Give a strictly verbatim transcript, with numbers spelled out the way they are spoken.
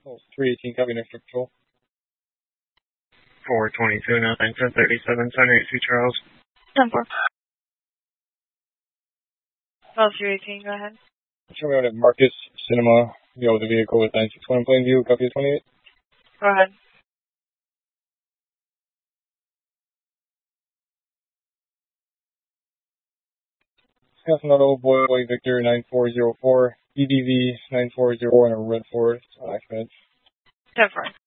Oh, three eighteen, copy next patrol. four twenty-two, now ten thirty-seven, Center eight two Charles. ten four. twelve three eighteen, go ahead. Show me out at Marcus Cinema, you know, the vehicle with nine six one in plain view, copy twenty-eight. Go ahead. Wisconsin Auto, Boy Victor nine four zero four, E D V nine four zero four, and a red Ford, accident. ten four.